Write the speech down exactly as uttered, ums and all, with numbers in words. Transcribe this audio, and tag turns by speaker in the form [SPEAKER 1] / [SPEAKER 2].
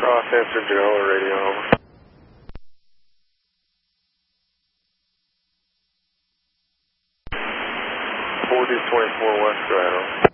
[SPEAKER 1] Cross answer Genoa radio, over. forty twenty-four West, go ahead, over.